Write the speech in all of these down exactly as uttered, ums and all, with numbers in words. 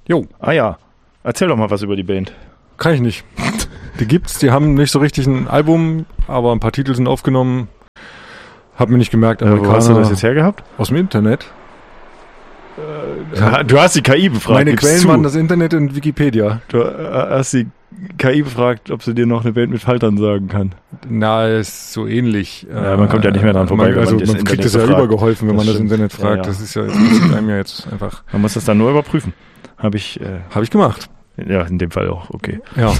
Jo. Ah ja, erzähl doch mal was über die Band. Kann ich nicht. Die gibt's, die haben nicht so richtig ein Album, aber ein paar Titel sind aufgenommen. Hab mir nicht gemerkt, Äh, wo hast du das jetzt hergehabt? Aus dem Internet. Äh, du hast die K I befragt. Meine Quellen zu. waren das Internet und Wikipedia. Du äh, hast die K I befragt, ob sie dir noch eine Band mit Faltern sagen kann. Na, ist so ähnlich. Ja, man kommt ja nicht mehr dran vorbei, man, wenn also man das man kriegt Internet es ja befragt. übergeholfen, wenn Das man stimmt. das Internet fragt. Ja, ja. Das ist ja, das passiert einem ja jetzt einfach. Man muss das dann nur überprüfen. Habe ich, äh, Habe ich gemacht. ja, in dem Fall auch, okay. Ja.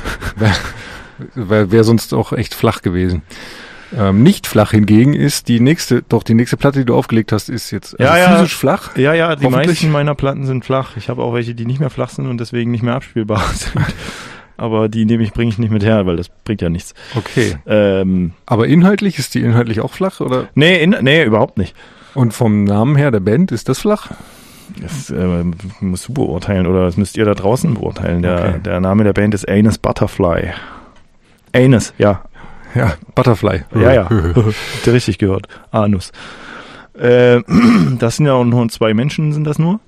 Wäre wär sonst auch echt flach gewesen. Ähm, nicht flach hingegen ist die nächste, doch die nächste Platte, die du aufgelegt hast, ist jetzt also Ja, ja. physisch flach. Ja, ja, die Hoffentlich. meisten meiner Platten sind flach. Ich habe auch welche, die nicht mehr flach sind und deswegen nicht mehr abspielbar sind. Aber die nehme ich, bringe ich nicht mit her, weil das bringt ja nichts. Okay. Ähm, Aber inhaltlich, ist die inhaltlich auch flach, oder? nee, in, nee, überhaupt nicht. Und vom Namen her der Band, ist das flach? Das äh, musst du beurteilen oder das müsst ihr da draußen beurteilen. Der, Okay. der Name der Band ist Anus Butterfly. Anus, ja. Ja, Butterfly. Ja, ja. Habt ihr richtig gehört. Anus. Äh, das sind ja auch nur zwei Menschen, sind das nur.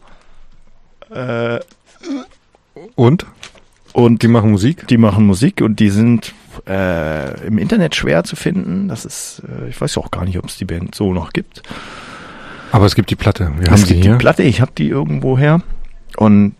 Äh, Und? und Die machen Musik? die machen Musik und die sind äh, im Internet schwer zu finden. Das ist, äh, ich weiß auch gar nicht, ob es die Band so noch gibt. Aber es gibt die Platte. Wir haben Es sie gibt hier. die Platte, ich habe die irgendwo her. Und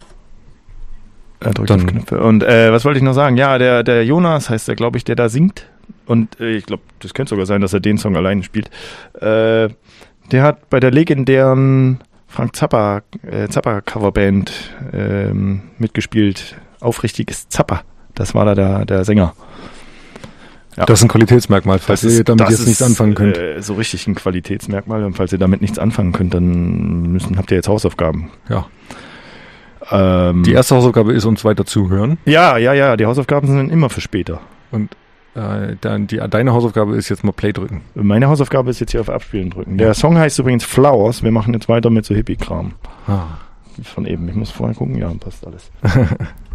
er drückt Dann- auf Knöpfe. Und äh, was wollte ich noch sagen? Ja, der, der Jonas heißt der, glaube ich, der da singt. Und äh, ich glaube, das könnte sogar sein, dass er den Song alleine spielt. Äh, der hat bei der legendären Frank Zappa, äh, Zappa Coverband ähm, mitgespielt. Aufrichtiges Zappa. Das war da der, der Sänger. Ja. Das ist ein Qualitätsmerkmal, falls ihr damit jetzt nichts anfangen könnt. Äh, so richtig ein Qualitätsmerkmal. Und falls ihr damit nichts anfangen könnt, dann müssen, habt ihr jetzt Hausaufgaben. Ja. Ähm, Die erste Hausaufgabe ist, uns weiter zuhören. ja, ja, ja. Die Hausaufgaben sind immer für später. Und äh, dann die, deine Hausaufgabe ist jetzt mal Play drücken. Meine Hausaufgabe ist jetzt hier auf Abspielen drücken. Der Song heißt übrigens Flowers. Wir machen jetzt weiter mit so Hippie-Kram. Ah. Von eben. Ich muss vorher gucken. Ja, passt alles.